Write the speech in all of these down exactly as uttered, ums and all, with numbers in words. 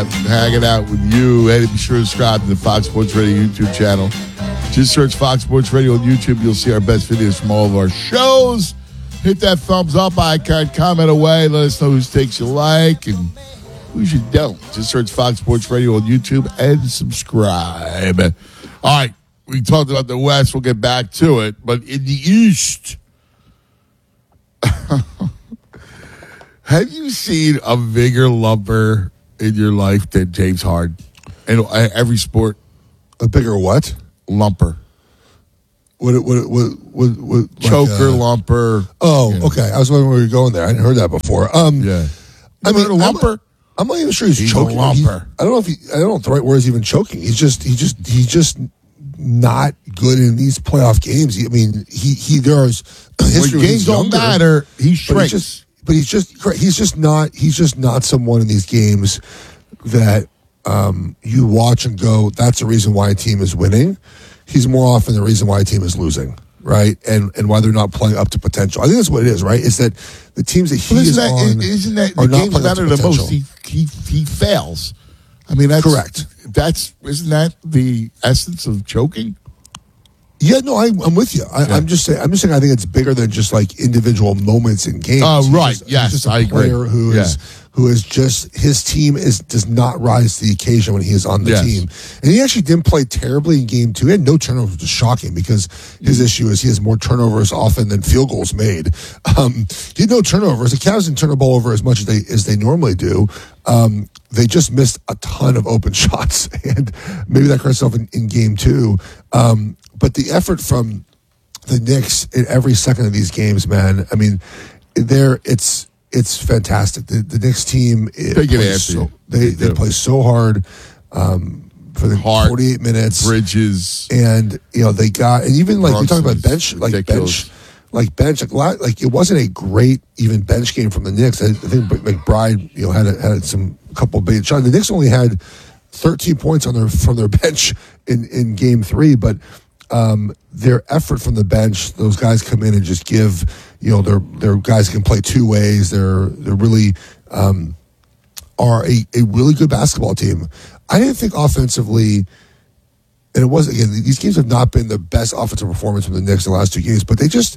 that, hanging out with you. Hey, be sure to subscribe to the Fox Sports Radio YouTube channel. Just search Fox Sports Radio on YouTube. You'll see our best videos from all of our shows. Hit that thumbs up icon, comment away, let us know whose takes you like and whose you don't. Just search Fox Sports Radio on YouTube and subscribe. All right, we talked about the West. We'll get back to it. But in the East, have you seen a bigger lumper in your life than James Harden in every sport? A bigger what? Lumper. What, what, what, what, what Choker, like, uh, lumper. Oh, you know. okay. I was wondering where you were going there. I hadn't heard that before. Um, yeah. I mean, a lumper? I'm, I'm not even sure he's, he's choking. A lumper. He, I don't know if he, I don't know if the right word is even choking. He's just, he just, he's just not good in these playoff games. I mean, he, he, there's history when games don't matter, he shrinks. But he's just, but he's just, he's just not, he's just not someone in these games that, um, you watch and go, that's the reason why a team is winning. He's more often the reason why a team is losing, right? And and why they're not playing up to potential. I think that's what it is, right? Is that the teams that he is that, on isn't that are the not games playing up to matter the potential. most? He, he he fails. I mean, that's correct. That's isn't that the essence of choking? Yeah, no, I, I'm with you. I, yeah. I'm just saying. I'm just saying. I think it's bigger than just like individual moments in games. Oh, uh, right. He's just, yes, he's just a I player agree. who yeah. is who is just his team is does not rise to the occasion when he is on the yes. team. And he actually didn't play terribly in game two. He had no turnovers, which is shocking because his mm-hmm. issue is he has more turnovers often than field goals made. Um, he had no turnovers. The Cavs didn't turn the ball over as much as they as they normally do. Um, they just missed a ton of open shots, and maybe that corrects itself in, in game two. Um, but the effort from the Knicks in every second of these games, man. I mean, there it's it's fantastic. The, the Knicks team it they get plays after so, you. They they, they play so hard um, for the Hard, forty-eight minutes. Bridges, and you know they got and even like we talking about bench, like ridiculous. bench, like bench, like, lot, like it wasn't a great even bench game from the Knicks. I, I think McBride, you know, had a, had some couple of big shots. The Knicks only had thirteen points on their from their bench in in game three, but. Um, their effort from the bench, those guys come in and just give, you know, they're, they're guys can play two ways. They're, they're really, um, are a, a really good basketball team. I didn't think offensively, and it was, again, these games have not been the best offensive performance from the Knicks in the last two games, but they just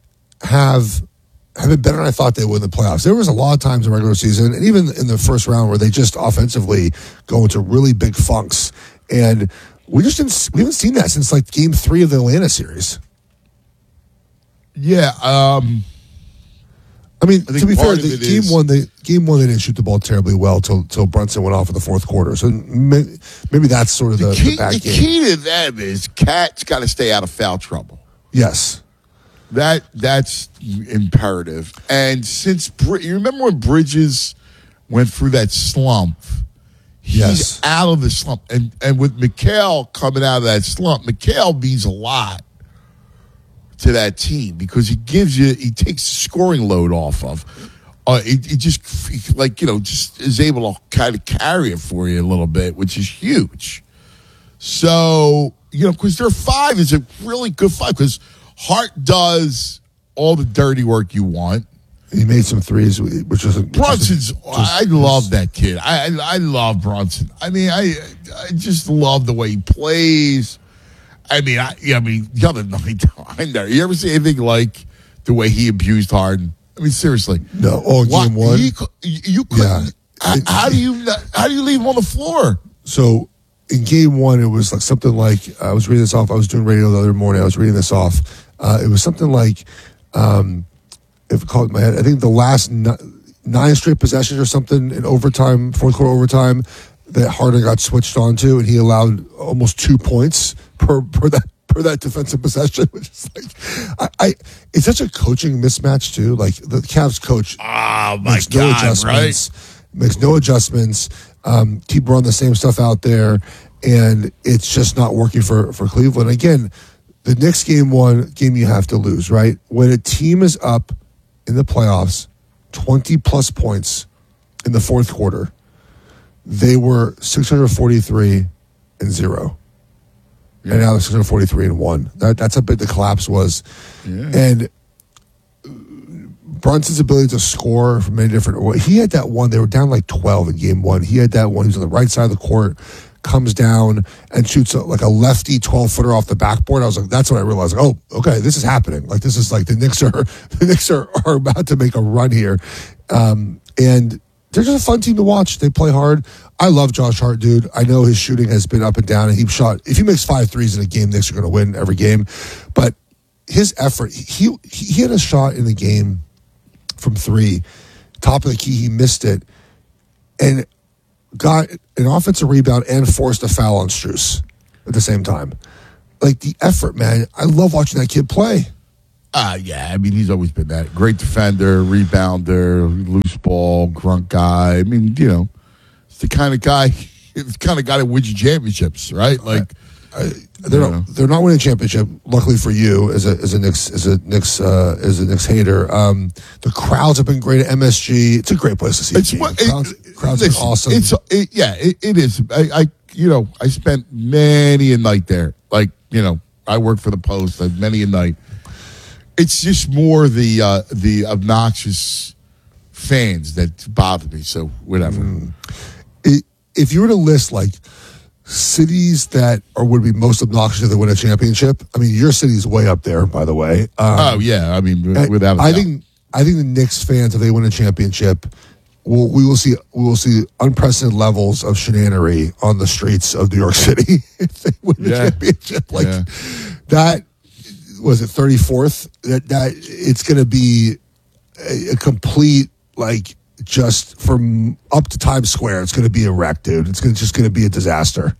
have, have been better than I thought they would in the playoffs. There was a lot of times in regular season, and even in the first round, where they just offensively go into really big funks. And we just didn't, we haven't seen that since like game three of the Atlanta series. Yeah. Um, I mean, I to be fair, the game is, one, they game one they didn't shoot the ball terribly well till till Brunson went off in the fourth quarter. So maybe, maybe that's sort of the, the, key, the back the game. key to them is Cat's got to stay out of foul trouble. Yes, that that's imperative. And since you remember when Bridges went through that slump. He's yes. out of the slump. And and with Mikal coming out of that slump, Mikal means a lot to that team because he gives you, he takes the scoring load off of. Uh, it, it just, like, you know, just is able to kind of carry it for you a little bit, which is huge. So, you know, because their five is a really good five because Hart does all the dirty work you want. He made some threes, which was Brunson's. Just, I love that kid. I, I I love Brunson. I mean, I I just love the way he plays. I mean, I I mean, the other night, I know. You ever see anything like the way he abused Harden? I mean, seriously. No. Oh, what, game one. He, you couldn't. Yeah. How, how do you how do you leave him on the floor? So in game one, it was like something like I was reading this off. I was doing radio the other morning. I was reading this off. Uh, it was something like. Um, If it called my head, I think the last nine straight possessions or something in overtime, fourth quarter overtime, that Harden got switched onto, and he allowed almost two points per per that per that defensive possession, which is like, I, I it's such a coaching mismatch too. Like the Cavs coach, oh my makes god, no adjustments, right? Makes no adjustments. Um, keep running the same stuff out there, and it's just not working for for Cleveland. Again, the Knicks game one game you have to lose, right? When a team is up in the playoffs, twenty plus points in the fourth quarter, they were six hundred forty-three and zero. Yeah. And now they're six hundred forty-three and one. That, that's how big the collapse was. Yeah. And Brunson's ability to score from many different ways. He had that one. They were down like twelve in game one. He had that one. He was on the right side of the court, comes down and shoots a, like a lefty twelve footer off the backboard. I was like, that's when I realized, like, oh, okay, this is happening. Like this is like the Knicks are the Knicks are, are about to make a run here, um, and they're just a fun team to watch. They play hard. I love Josh Hart, dude. I know his shooting has been up and down, and he shot. If he makes five threes in a game, Knicks are going to win every game. But his effort, he he had a shot in the game from three, top of the key, he missed it, and got an offensive rebound and forced a foul on Strus at the same time. Like the effort, man. I love watching that kid play. Uh, yeah, I mean, he's always been that. Great defender, rebounder, loose ball, grunt guy. I mean, you know, it's the kind of guy, it's the kind of guy that wins you championships, right? Like, I, I, they're not, they're not winning a championship. Luckily for you, as a as a Knicks as a Knicks uh, as a Knicks hater, um, the crowds have been great at M S G. It's a great place to see. It's, a what, game. Crowds, it, crowds listen, are awesome. It's it, yeah, it, it is. I, I you know I spent many a night there. Like you know, I work for the Post. Like many a night. It's just more the uh, the obnoxious fans that bother me. So whatever. Mm. It, if you were to list like cities that are would be most obnoxious if they win a championship, I mean your city's way up there. By the way. Um, oh yeah, I mean without. I a doubt. think I think the Knicks fans, if they win a championship, will we will see we will see unprecedented levels of shenanery on the streets of New York City if they win the Yeah. championship. Like Yeah. that. Was it thirty-fourth? That that it's going to be a, a complete like just from up to Times Square. It's going to be a wreck, dude. It's gonna, just going to be a disaster.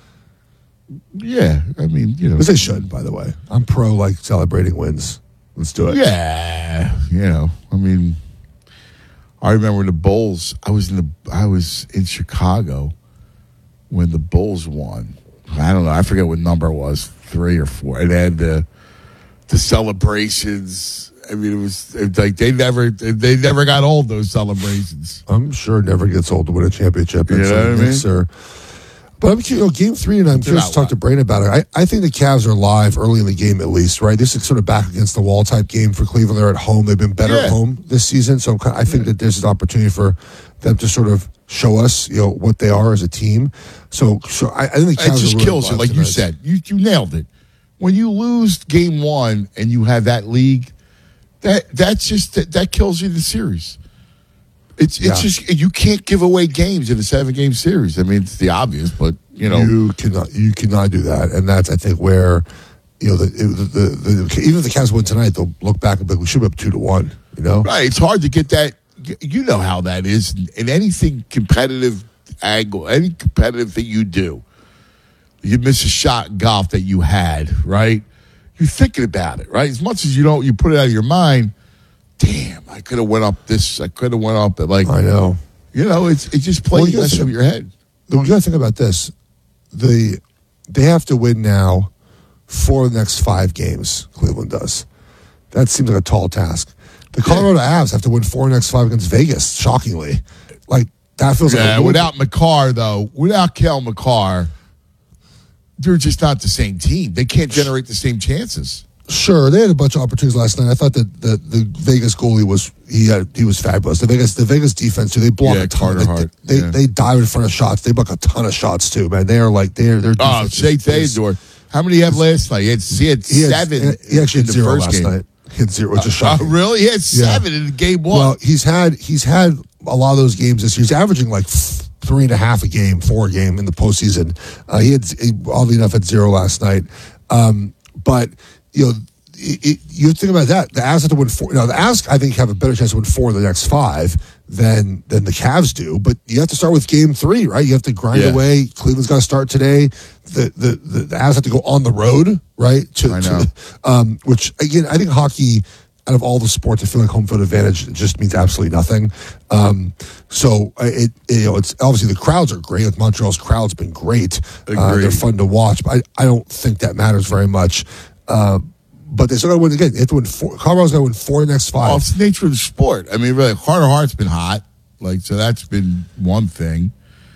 Yeah, I mean you know, Because they should, by the way. I'm pro like celebrating wins. Let's do it. yeah, you know, I mean, I remember the Bulls. I was in the I was in Chicago when the Bulls won. I don't know. I forget what number it was, three or four. And they had the the celebrations. I mean, it was, it was like they never they never got old. Those celebrations. I'm sure it never gets old to win a championship. You know what I mean? Sir. But I'm curious, you know, game three, and I'm curious to talk to Brain about it. I, I think the Cavs are live early in the game, at least, right? This is sort of back against the wall type game for Cleveland. They're at home. They've been better Yeah. at home this season. So I'm kind I think Yeah. that there's an opportunity for them to sort of show us, you know, what they are as a team. So, so I, I think the Cavs It just are really kills you, live like you tonight. said. You you nailed it. When you lose game one and you have that league, that that's just that, that kills you the series. It's it's Yeah. just you can't give away games in a seven game series. I mean, it's the obvious, but you know, You cannot, you cannot do that, and that's I think where, you know, the, the, the, the even if the Cavs win tonight, they'll look back and be like, we should be up two to one. You know, right? It's hard to get that. You know how that is in anything competitive angle, any competitive thing you do. You miss a shot in golf that you had, right? You're thinking about it, right? As much as you don't, you put it out of your mind. Damn, I could have went up this. I could have went up. Like I know. you know, it's it just Well, plays you mess gotta with your head. You got to think about this. The they have to win now for the next five games. Cleveland does. That seems like a tall task. The Colorado Avs have to win four next five against Vegas. Shockingly, like that feels like Yeah, a without McCarr though, without Kel McCarr, they're just not the same team. They can't generate the same chances. Sure, they had a bunch of opportunities last night. I thought that the, the Vegas goalie was he had, he was fabulous. The Vegas the Vegas defense too. They block Yeah, a ton. Carter Like, Hart, they yeah. they dive in front of shots. They block a ton of shots too, man. They are like they're they're. Oh, Shea Theodore. How many he have last night? He had, he had He had, seven. he actually in had the zero first last game. night. He had zero, which is Oh, shocking. really? He had seven in game one. Well, he's had he's had a lot of those games this year. He's averaging like f- three and a half a game, four a game in the postseason. Uh, he had he, oddly enough had zero last night. Um, but you know, it, it, you think about that. The Avs have to win four. Now the Avs, I think, have a better chance to win four of the next five than than the Cavs do. But you have to start with game three, right? You have to grind Yeah. away. Cleveland's got to start today. The, the the the Avs have to go on the road, right? To, I to know. the- um, which again, I think hockey. Out of all the sports, I feel like home field advantage just means absolutely nothing. Um, so uh, it, it, you know, it's obviously the crowds are great. Like Montreal's crowd's been great. Uh, Agreed. they're fun to watch, but I, I don't think that matters very much. Uh, but they still got to win again. They have to win four. Colorado's got to win four of the next five. Well, it's the nature of the sport. I mean, really, Carter Hart's been hot. Like, so that's been one thing.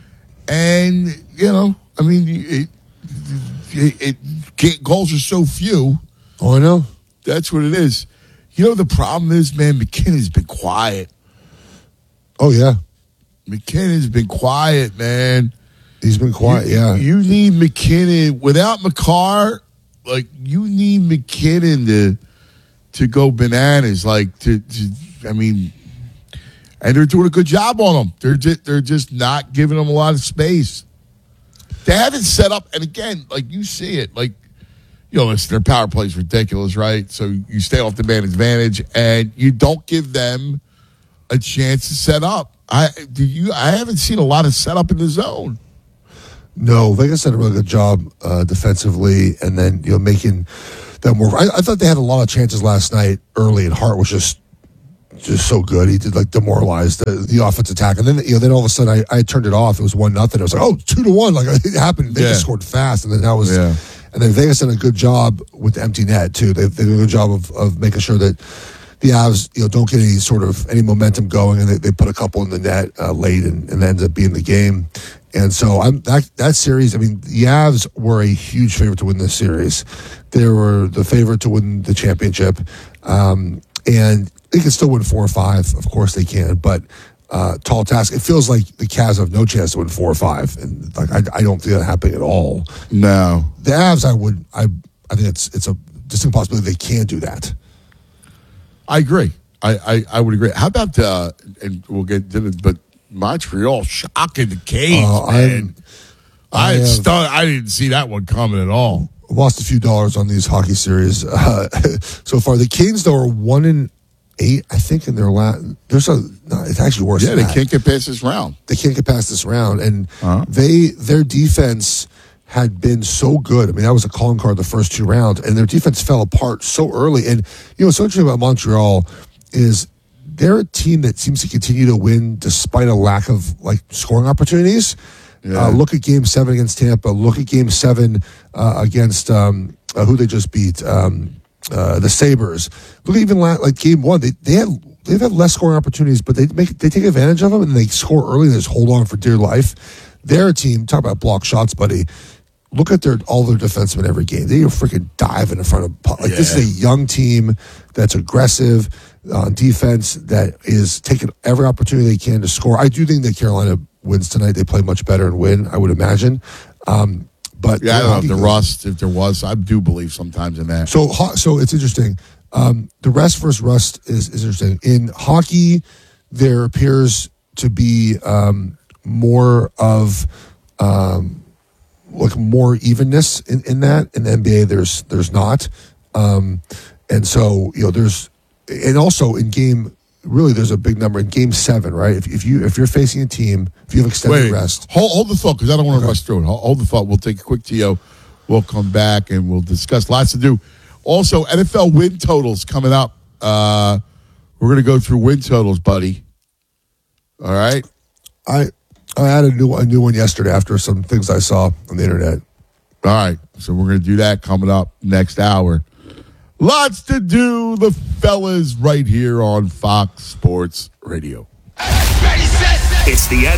And, you know, I mean, it, it, it, it goals are so few. Oh, I know. That's what it is. You know, the problem is, man, McKinnon's been quiet. Oh, yeah. McKinnon's been quiet, man. He's been quiet, you, yeah. You need McKinnon. Without McCarr, like, you need McKinnon to to go bananas. Like, to, to I mean, and they're doing a good job on him. They're just, they're just not giving him a lot of space. They haven't set up, and again, like, you see it, like, you know, listen, their power play is ridiculous, right? So you stay off the man advantage, and you don't give them a chance to set up. I do you. I haven't seen a lot of setup in the zone. No, Vegas did a really good job uh, defensively, and then you know making them work. I, I thought they had a lot of chances last night early, and Hart was just just so good. He did like demoralize the, the offense attack, and then you know then all of a sudden I, I turned it off. It was one nothing. I was like, oh, two to one. Like it happened. They yeah. just scored fast, and then that was. Yeah. And then Vegas did a good job with the empty net too. They they did a good job of of making sure that the Avs, you know, don't get any sort of any momentum going, and they, they put a couple in the net uh, late, and, and ends up being the game. And so I'm that that series. I mean, the Avs were a huge favorite to win this series. They were the favorite to win the championship, um, and they can still win four or five. Of course, they can, but uh, tall task. It feels like the Cavs have no chance to win four or five, and like I, I don't see that happening at all. No, the Avs, I would, I, I think it's it's a distinct possibility they can do that. I agree. I, I, I would agree. How about uh, and we'll get to it, but Montreal shocking the cage, uh, man. I I, have, stun- I didn't see that one coming at all. Lost a few dollars on these hockey series uh, so far. The Canes though are one in eight, I think, in their last. There's a no, it's actually worse. Yeah, than they that. can't get past this round. They can't get past this round, and uh-huh. they their defense had been so good. I mean, that was a calling card the first two rounds, and their defense fell apart so early. And you know, what's so interesting about Montreal is they're a team that seems to continue to win despite a lack of like scoring opportunities. Yeah. Uh, look at Game Seven against Tampa. Look at Game Seven uh, against um, uh, who they just beat, um, uh, the Sabres. Look at even la- like Game One. They they had they've had less scoring opportunities, but they make they take advantage of them and they score early and they just hold on for dear life. They're a team. Talk about block shots, buddy. Look at their all their defensemen every game. They are freaking diving in front of like yeah. This is a young team that's aggressive on defense that is taking every opportunity they can to score. I do think that Carolina wins tonight. They play much better and win, I would imagine. Um, but yeah, I don't know if the rust, if there was, I do believe sometimes in that. So, so it's interesting. Um, the rest versus rust is, is interesting. In hockey, there appears to be um, more of um, like more evenness in, in that. In the N B A, there's there's not, um, and so you know there's, and also in game. Really, there's a big number in Game Seven, right? If, if you if you're facing a team, if you have extended Wait, rest, hold, hold the thought because I don't want to okay. rush through it. Hold, hold the thought. We'll take a quick T O. We'll come back and we'll discuss lots to do. Also, N F L win totals coming up. Uh, we're going to go through win totals, buddy. All right. I I had a new a new one yesterday after some things I saw on the internet. All right, so we're going to do that coming up next hour. Lots to do, the fellas, right here on Fox Sports Radio. It's the N